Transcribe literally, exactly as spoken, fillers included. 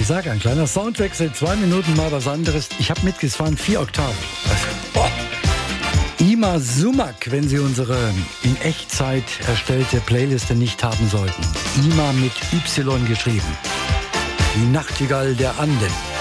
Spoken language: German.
Ich sage, ein kleiner Soundwechsel, zwei Minuten mal was anderes. Ich habe mitgefahren, vier Oktaven. Oh. Ima Sumak, wenn Sie unsere in Echtzeit erstellte Playliste nicht haben sollten. Ima mit Y geschrieben. Die Nachtigall der Anden.